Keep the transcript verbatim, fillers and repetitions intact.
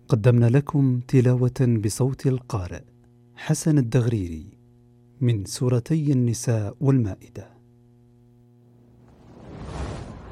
قدمنا لكم تلاوة بصوت القارئ حسن الدغريري من سورتي النساء والمائدة.